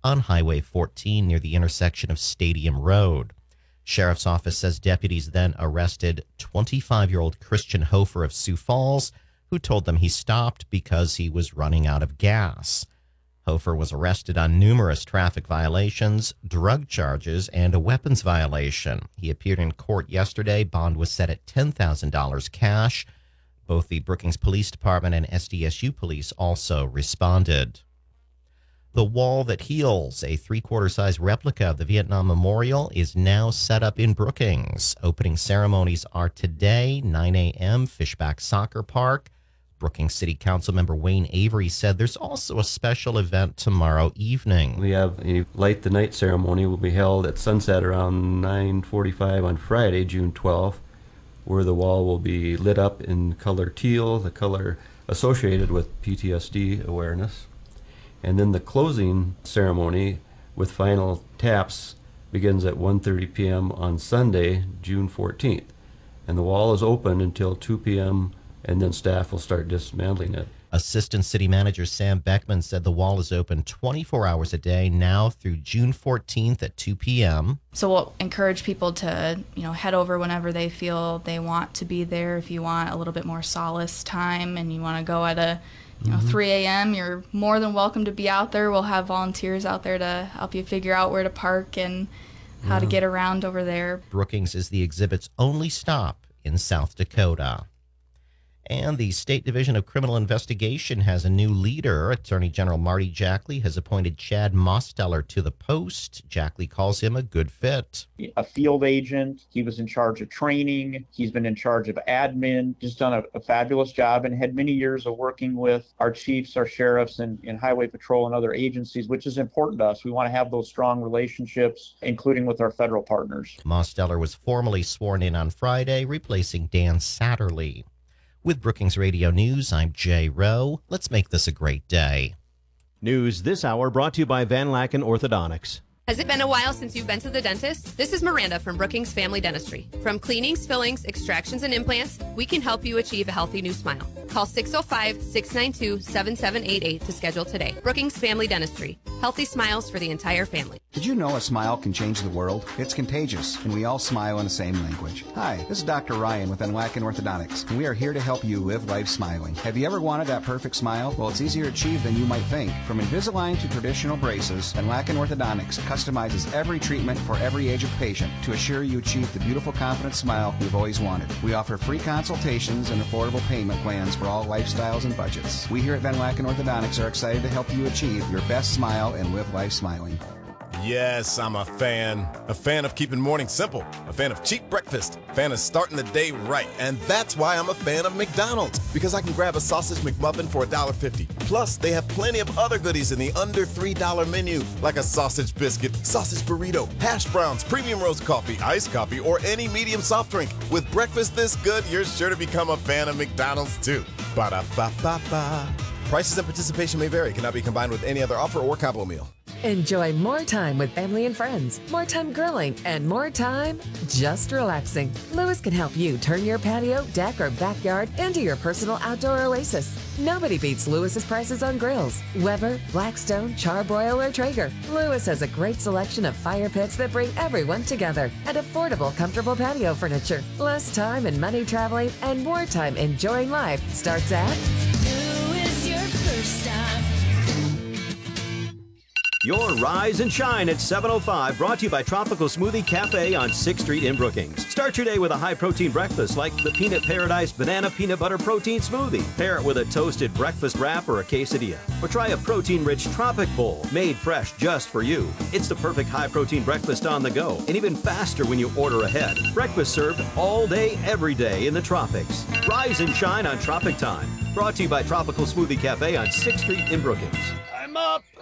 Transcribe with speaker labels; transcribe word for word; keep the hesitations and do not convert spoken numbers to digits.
Speaker 1: on Highway fourteen near the intersection of Stadium Road. Sheriff's office says deputies then arrested twenty-five-year-old Christian Hofer of Sioux Falls, who told them he stopped because he was running out of gas. Hofer was arrested on numerous traffic violations, drug charges, and a weapons violation. He appeared in court yesterday. Bond was set at ten thousand dollars cash. Both the Brookings Police Department and S D S U police also responded. The Wall That Heals, a three-quarter size replica of the Vietnam Memorial, is now set up in Brookings. Opening ceremonies are today, nine a.m., Fishback Soccer Park. Brookings City Council member Wayne Avery said there's also a special event tomorrow evening.
Speaker 2: We have a Light the Night ceremony will be held at sunset around nine forty-five on Friday, June twelfth, where the wall will be lit up in color teal, the color associated with P T S D awareness. And then the closing ceremony with final taps begins at one thirty p.m. on Sunday, June fourteenth. And the wall is open until two p.m., and then staff will start dismantling it.
Speaker 1: Assistant City Manager Sam Beckman said the wall is open twenty-four hours a day now through June fourteenth at two p.m.
Speaker 3: So we'll encourage people to, you know, head over whenever they feel they want to be there. If you want a little bit more solace time and you want to go at a You know, mm-hmm. three a.m., you're more than welcome to be out there. We'll have volunteers out there to help you figure out where to park and how yeah. to get around over there.
Speaker 1: Brookings is the exhibit's only stop in South Dakota. And the State Division of Criminal Investigation has a new leader. Attorney General Marty Jackley has appointed Chad Mosteller to the post. Jackley calls him a good fit.
Speaker 4: A field agent. He was in charge of training. He's been in charge of admin. Just done a, a fabulous job and had many years of working with our chiefs, our sheriffs, and, and highway patrol and other agencies, which is important to us. We want to have those strong relationships, including with our federal partners.
Speaker 1: Mosteller was formally sworn in on Friday, replacing Dan Satterley. With Brookings Radio News, I'm Jay Rowe. Let's make this a great day.
Speaker 5: News this hour brought to you by Van Laken Orthodontics.
Speaker 6: Has it been a while since you've been to the dentist? This is Miranda from Brookings Family Dentistry. From cleanings, fillings, extractions, and implants, we can help you achieve a healthy new smile. Call six oh five, six nine two, seven seven eight eight to schedule today. Brookings Family Dentistry. Healthy smiles for the entire family.
Speaker 7: Did you know a smile can change the world? It's contagious, and we all smile in the same language. Hi, this is Doctor Ryan with Van Laken Orthodontics, and we are here to help you live life smiling. Have you ever wanted that perfect smile? Well, it's easier achieved than you might think. From Invisalign to traditional braces, Van Laken Orthodontics customizes every treatment for every age of patient to assure you achieve the beautiful, confident smile you've always wanted. We offer free consultations and affordable payment plans for all lifestyles and budgets. We here at Van Laken Orthodontics are excited to help you achieve your best smile and live life smiling.
Speaker 8: Yes, I'm a fan. A fan of keeping mornings simple. A fan of cheap breakfast. A fan of starting the day right. And that's why I'm a fan of McDonald's. Because I can grab a sausage McMuffin for one dollar fifty. Plus, they have plenty of other goodies in the under three dollar menu. Like a sausage biscuit, sausage burrito, hash browns, premium roast coffee, iced coffee, or any medium soft drink. With breakfast this good, you're sure to become a fan of McDonald's too. Ba-da-ba-ba-ba. Prices and participation may vary. Cannot be combined with any other offer or combo meal.
Speaker 9: Enjoy more time with family and friends, more time grilling, and more time just relaxing. Lewis can help you turn your patio, deck, or backyard into your personal outdoor oasis. Nobody beats Lewis's prices on grills. Weber, Blackstone, Charbroil, or Traeger. Lewis has a great selection of fire pits that bring everyone together and affordable, comfortable patio furniture. Less time and money traveling and more time enjoying life starts at
Speaker 10: Lewis, your first stop.
Speaker 5: Your Rise and Shine at seven oh five, brought to you by Tropical Smoothie Cafe on sixth Street in Brookings. Start your day with a high-protein breakfast like the Peanut Paradise Banana Peanut Butter Protein Smoothie. Pair it with a toasted breakfast wrap or a quesadilla. Or try a protein-rich Tropic Bowl, made fresh just for you. It's the perfect high-protein breakfast on the go, and even faster when you order ahead. Breakfast served all day, every day in the tropics. Rise and Shine on Tropic Time. Brought to you by Tropical Smoothie Cafe on sixth Street in Brookings.
Speaker 11: I'm up.